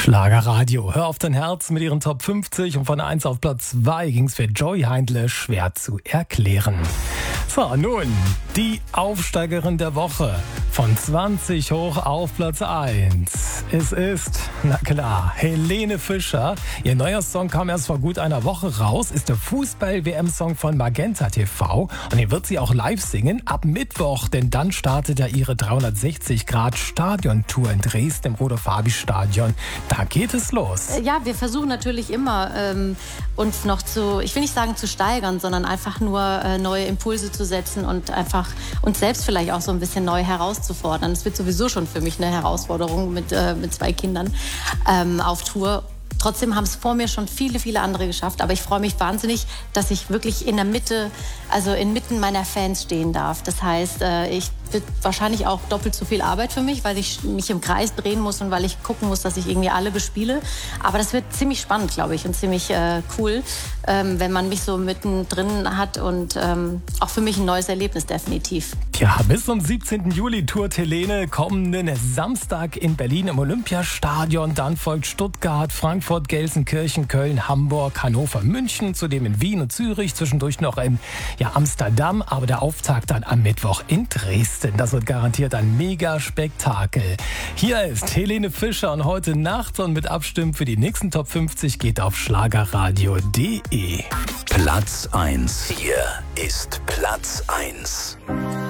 Schlagerradio. Hör auf dein Herz mit ihren Top 50 und von 1 auf Platz 2 ging es für Joy Heindle schwer zu erklären. So, nun die Aufsteigerin der Woche. Von 20 hoch auf Platz 1. Es ist, na klar, Helene Fischer. Ihr neuer Song kam erst vor gut einer Woche raus, ist der Fußball-WM-Song von Magenta TV. Und den wird sie auch live singen ab Mittwoch, denn dann startet ja ihre 360-Grad-Stadiontour in Dresden im Rudolf-Habich-Stadion. Da geht es los. Ja, wir versuchen natürlich immer, uns noch ich will nicht sagen zu steigern, sondern einfach nur neue Impulse zu setzen und einfach uns selbst vielleicht auch so ein bisschen neu herauszufordern. Es wird sowieso schon für mich eine Herausforderung mit 2 Kindern auf Tour. Trotzdem haben es vor mir schon viele, viele andere geschafft. Aber ich freue mich wahnsinnig, dass ich wirklich in der Mitte, also inmitten meiner Fans stehen darf. Das heißt, wird wahrscheinlich auch doppelt so viel Arbeit für mich, weil ich mich im Kreis drehen muss und weil ich gucken muss, dass ich irgendwie alle bespiele. Aber das wird ziemlich spannend, glaube ich, und ziemlich cool, wenn man mich so mittendrin hat und auch für mich ein neues Erlebnis definitiv. Ja, bis zum 17. Juli tourt Helene kommenden Samstag in Berlin im Olympiastadion. Dann folgt Stuttgart, Frankfurt, Gelsenkirchen, Köln, Hamburg, Hannover, München, zudem in Wien und Zürich, zwischendurch noch in Amsterdam, aber der Auftakt dann am Mittwoch in Dresden. Das wird garantiert ein Mega-Spektakel. Hier ist Helene Fischer und heute Nacht und mit Abstimmen für die nächsten Top 50 geht auf schlagerradio.de. Platz 1. Hier ist Platz 1.